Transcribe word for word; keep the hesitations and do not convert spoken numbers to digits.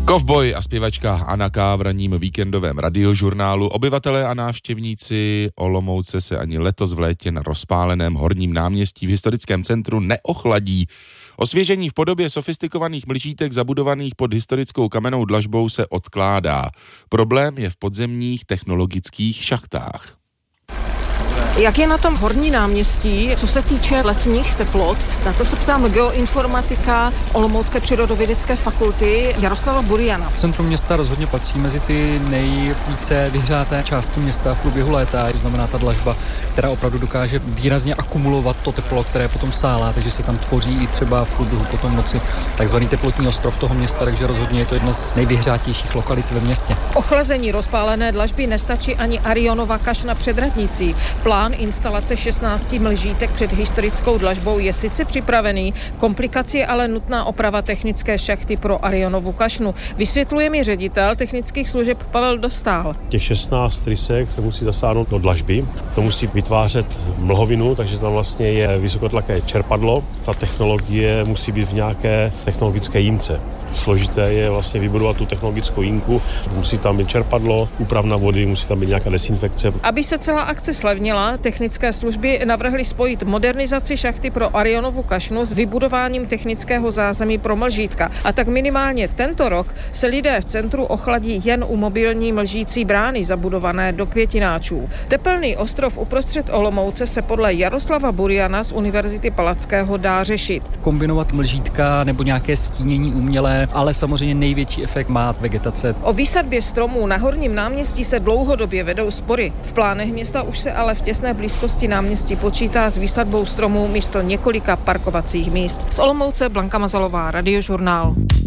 Kovboj a zpěvačka Anna K. v ranním víkendovém radiožurnálu. Obyvatelé a návštěvníci Olomouce se ani letos v létě na rozpáleném Horním náměstí v historickém centru neochladí. Osvěžení v podobě sofistikovaných mlžítek zabudovaných pod historickou kamennou dlažbou se odkládá. Problém je v podzemních technologických šachtách. Jak je na tom Horní náměstí, co se týče letních teplot? Na to se ptám geoinformatika z Olomoucké přírodovědecké fakulty Jaroslava Buriana. Centrum města rozhodně patří mezi ty nejvíce vyhřáté části města v průběhu léta. To znamená ta dlažba, která opravdu dokáže výrazně akumulovat to teplo, které potom sálá, takže se tam tvoří i třeba v průběhu potom noci takzvaný teplotní ostrov toho města, takže rozhodně je to jedna z nejvyhřátějších lokalit ve městě. K ochlazení rozpálené dlažby nestačí ani Arionova kašna před radnicí. Plán instalace šestnácti mlžítek před historickou dlažbou je sice připravený, komplikací je ale nutná oprava technické šachty pro Arionovu kašnu. Vysvětluje mi ředitel technických služeb Pavel Dostál. Těch šestnáct trysek se musí zasáhnout do dlažby. To musí vytvářet mlhovinu, takže tam vlastně je vysokotlaké čerpadlo. Ta technologie musí být v nějaké technologické jímce. Složité je vlastně vybudovat tu technologickou jímku. Musí tam být čerpadlo, úpravna vody, musí tam být nějaká desinfekce. Aby se celá akce slevnila, technické služby navrhly spojit modernizaci šachty pro Arionovu kašnu s vybudováním technického zázemí pro mlžítka. A tak minimálně tento rok se lidé v centru ochladí jen u mobilní mlžící brány zabudované do květináčů. Tepelný ostrov uprostřed Olomouce se podle Jaroslava Buriana z Univerzity Palackého dá řešit. Kombinovat mlžítka nebo nějaké stínění umělé, ale samozřejmě největší efekt má vegetace. O výsadbě stromů na Horním náměstí se dlouhodobě vedou spory. V plánech města už se ale v těsné blízkosti náměstí počítá s výsadbou stromů místo několika parkovacích míst. Z Olomouce Blanka Mazalová, Radiožurnál.